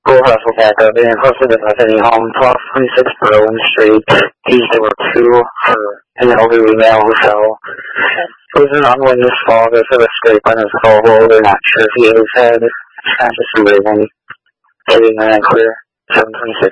Full hustle backup and posted if I was heading home, 1226 Berlin Street. Tuesday were 2 for an elderly male who fell. It was an unwitness fall. They said a scrape on his elbow. They're not sure if he hit his head. It's conscious and breathing. Getting that clear. 726.